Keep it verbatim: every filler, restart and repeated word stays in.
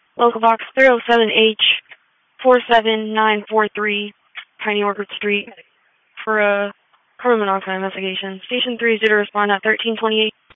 Local box three oh seven H four seven nine four three, Tiny Orchard Street, for a carbon monoxide investigation. Station three is due to respond at thirteen twenty-eight.